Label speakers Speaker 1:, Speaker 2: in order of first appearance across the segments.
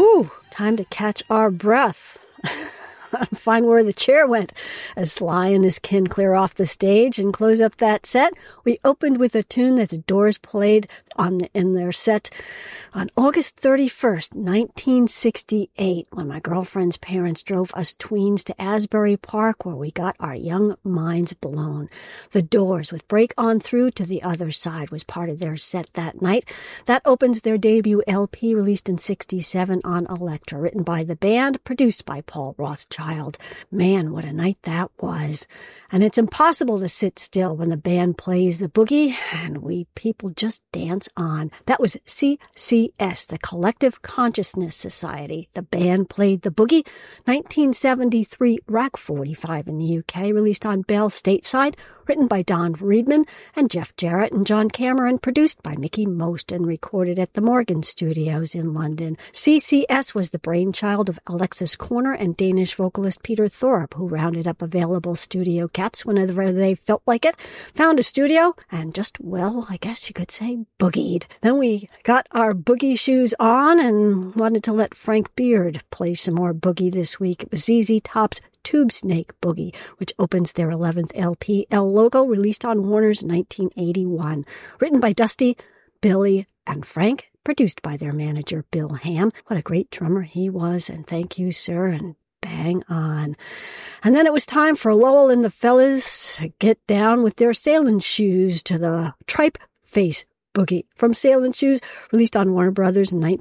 Speaker 1: Whew, time to catch our breath. Find where the chair went. As Sly and his kin clear off the stage and close up that set, we opened with a tune that the Doors played in their set on August 31st, 1968, when my girlfriend's parents drove us tweens to Asbury Park, where we got our young minds blown. The Doors, with Break On Through to the Other Side, was part of their set that night. That opens their debut LP, released in 67 on Elektra, written by the band, produced by Paul Rothchild. Man, what a night that was. And it's impossible to sit still when the band plays the boogie, and we people just dance on. That was CCS, the Collective Consciousness Society. The band played the boogie, 1973 Rack 45 in the UK, released on Bell Stateside, written by Don Friedman and Jeff Jarrett and John Cameron, produced by Mickey Most and recorded at the Morgan Studios in London. CCS was the brainchild of Alexis Korner and Danish vocalist Peter Thorpe, who rounded up available studio cats whenever they felt like it, found a studio, and just, well, I guess you could say boogied. Then we got our boogie shoes on and wanted to let Frank Beard play some more boogie this week. It was ZZ Top's Tube Snake Boogie, which opens their 11th LP, El Logo, released on Warner's 1981. Written by Dusty, Billy, and Frank, produced by their manager, Bill Ham. What a great drummer he was, and thank you, sir, and bang on. And then it was time for Lowell and the fellas to get down with their sailing shoes to the Tripe Face Boogie. From Sailing Shoes, released on Warner Brothers in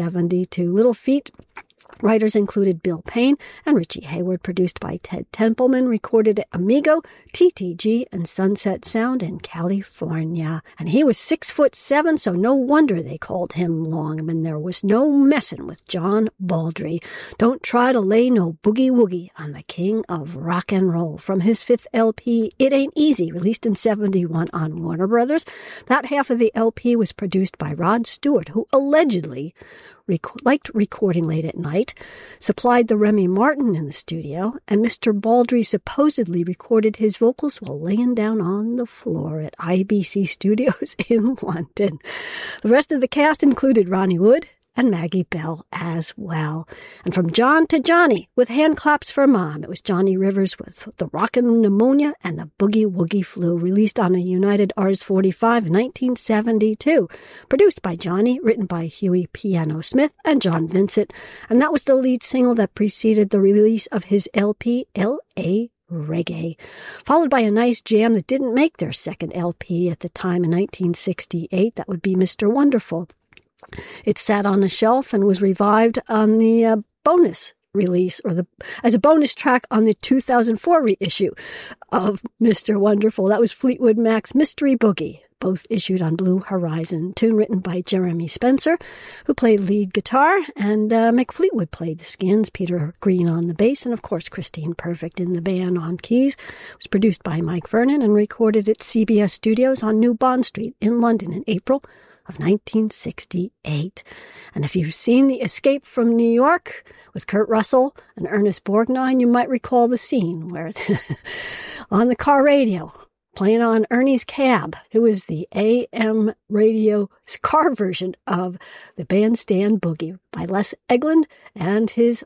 Speaker 1: 1972. Little Feat. Writers included Bill Payne and Richie Hayward, produced by Ted Templeman, recorded at Amigo, TTG, and Sunset Sound in California. And he was 6'7", so no wonder they called him Long. I mean, there was no messing with John Baldry. Don't try to lay no boogie-woogie on the king of rock and roll. From his 5th LP, It Ain't Easy, released in 71 on Warner Brothers. That half of the LP was produced by Rod Stewart, who allegedly liked recording late at night, supplied the Remy Martin in the studio, and Mr. Baldry supposedly recorded his vocals while laying down on the floor at IBC Studios in London. The rest of the cast included Ronnie Wood and Maggie Bell as well. And from John to Johnny, with Hand Claps for Mom, it was Johnny Rivers with The Rockin' Pneumonia and the Boogie Woogie Flu, released on a United Artists 45 in 1972. Produced by Johnny, written by Huey Piano Smith and John Vincent, and that was the lead single that preceded the release of his LP, L.A. Reggae, followed by a nice jam that didn't make their second LP at the time in 1968. That would be Mr. Wonderful. It sat on a shelf and was revived on the bonus release, or as a bonus track on the 2004 reissue of Mr. Wonderful. That was Fleetwood Mac's Mystery Boogie, both issued on Blue Horizon. Tune written by Jeremy Spencer, who played lead guitar, and Mick Fleetwood played the skins, Peter Green on the bass, and of course Christine Perfect in the band on keys. It was produced by Mike Vernon and recorded at CBS Studios on New Bond Street in London in April of 1968. And if you've seen The Escape from New York with Kurt Russell and Ernest Borgnine, you might recall the scene where on the car radio, playing on Ernie's cab, it was the AM radio car version of the Bandstand Boogie by Les Elgand and his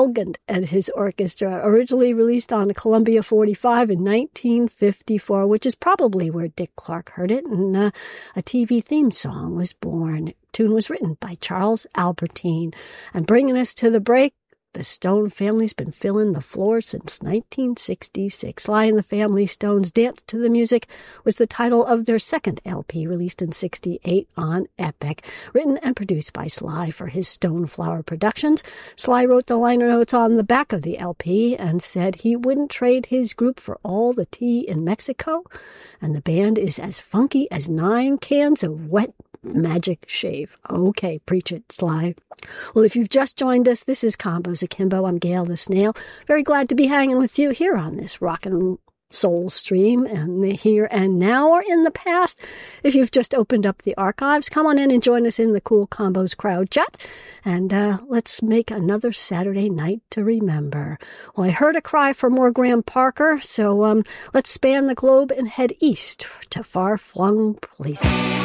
Speaker 1: orchestra, originally released on Columbia 45 in 1954, which is probably where Dick Clark heard it, and a TV theme song was born. The tune was written by Charles Albertine. And bringing us to the break, the Stone family's been filling the floor since 1966. Sly and the Family Stones' Dance to the Music was the title of their second LP, released in 68 on Epic. Written and produced by Sly for his Stoneflower Productions. Sly wrote the liner notes on the back of the LP and said he wouldn't trade his group for all the tea in Mexico, and the band is as funky as 9 cans of wet magic shave. Okay, preach it, Sly. Well, if you've just joined us, this is Combos Akimbo. I'm Gail the Snail. Very glad to be hanging with you here on this rock and soul stream, and the here and now or in the past. If you've just opened up the archives, come on in and join us in the Cool Combos crowd chat, and let's make another Saturday night to remember. Well, I heard a cry for more Graham Parker, so let's span the globe and head east to far-flung places.